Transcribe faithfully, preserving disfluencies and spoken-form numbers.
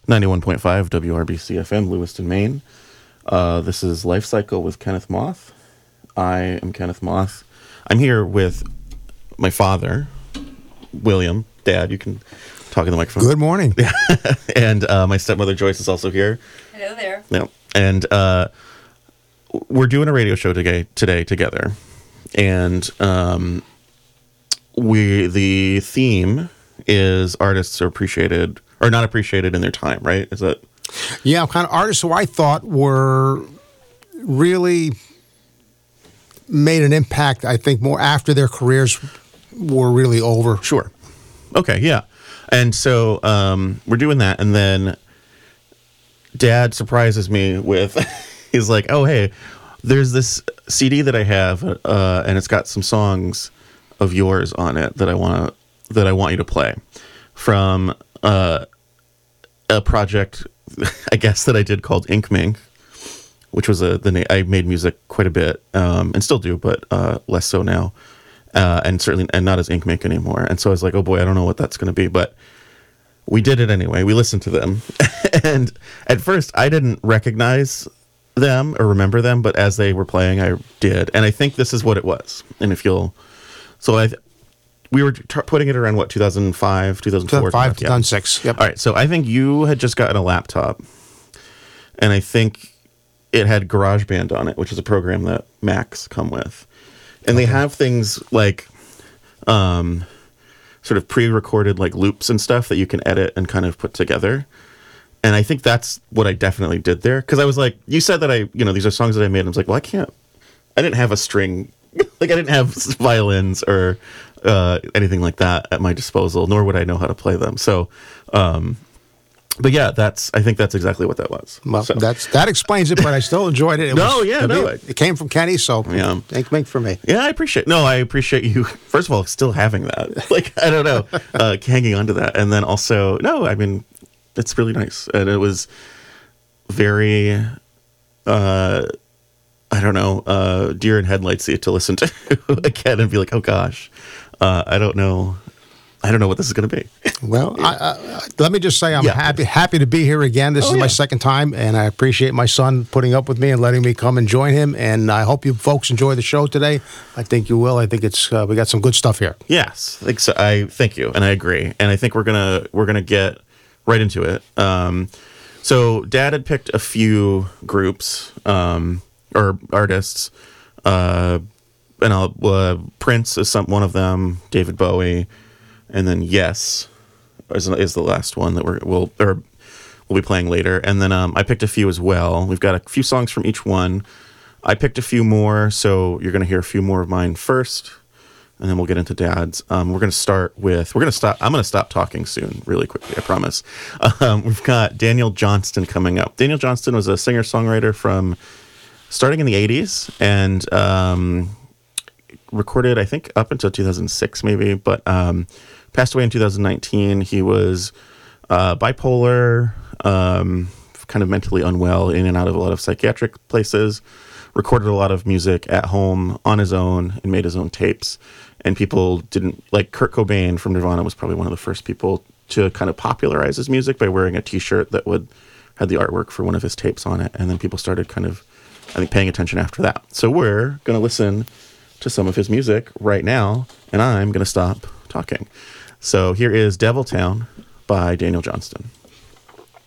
ninety-one point five W R B C F M, Lewiston, Maine. Uh, this is Life Cycle with Kenneth Moth. I am Kenneth Moth. I'm here with my father, William. Dad, you can talk in the microphone. Good morning. And uh, my stepmother, Joyce, is also here. Hello there. Yeah. And uh, we're doing a radio show today, today together. And um, we the theme is artists are appreciated or not appreciated in their time, right? Is that? Yeah, kind of artists who I thought were really made an impact, I think, more after their careers were really over. Sure. Okay, yeah. And so um, we're doing that, and then Dad surprises me with, he's like, oh, hey, there's this C D that I have, uh, and it's got some songs of yours on it that I want to that I want you to play from uh, a project, I guess, that I did called Ink Mink, which was a the na- I made music quite a bit um, and still do, but uh, less so now, uh, and certainly and not as Ink Mink anymore. And so I was like, oh boy, I don't know what that's going to be, but we did it anyway. We listened to them, and at first I didn't recognize them or remember them, but as they were playing, I did, and I think this is what it was. And if you'll, so I. Th- We were t- putting it around, what, two thousand five, two thousand four? two thousand five, Yeah. two thousand six. Yep. All right, so I think you had just gotten a laptop, and I think it had GarageBand on it, which is a program that Macs come with. And they have things like um, sort of pre-recorded like loops and stuff that you can edit and kind of put together. And I think that's what I definitely did there. Because I was like, you said that I, you know, these are songs that I made. And I was like, well, I can't, I didn't have a string, like I didn't have violins or uh, anything like that at my disposal, nor would I know how to play them. So, um, but yeah, that's, I think that's exactly what that was. Well, so. that's that explains it, but I still enjoyed it. It No, was, yeah, to no, me, it- it came from Kenny, so Yeah. thank me for me. Yeah, I appreciate. No, I appreciate you. First of all, still having that. Like, I don't know, uh, hanging on to that, and then also, no, I mean, it's really nice, and it was very, uh, I don't know, uh, deer in headlights-y to listen to again and be like, oh gosh, uh, I don't know, I don't know what this is going to be. Well, I, I, let me just say I'm Yeah. happy happy to be here again. This Oh, is my yeah. second time, and I appreciate my son putting up with me and letting me come and join him. And I hope you folks enjoy the show today. I think you will. I think it's uh, we got some good stuff here. Yes, I think so. I thank you, and I agree, and I think we're gonna we're gonna get right into it. Um, so, Dad had picked a few groups um, or artists, uh, and I'll, uh, Prince is some one of them, David Bowie, and then Yes is, is the last one that we're we'll or we'll be playing later, and then um, I picked a few as well. We've got a few songs from each one. I picked a few more, so you're gonna hear a few more of mine first. And then we'll get into Dad's. Um, we're going to start with, we're going to stop, I'm going to stop talking soon, really quickly, I promise. Um, we've got Daniel Johnston coming up. Daniel Johnston was a singer-songwriter from, starting in the eighties, and um, recorded, I think, up until two thousand six, maybe, but um, passed away in two thousand nineteen. He was uh, bipolar, um, kind of mentally unwell, in and out of a lot of psychiatric places, recorded a lot of music at home on his own and made his own tapes. And people didn't, like Kurt Cobain from Nirvana was probably one of the first people to kind of popularize his music by wearing a t-shirt that would had the artwork for one of his tapes on it. And then people started kind of, I think, paying attention after that. So we're going to listen to some of his music right now, and I'm going to stop talking. So here is Devil Town by Daniel Johnston.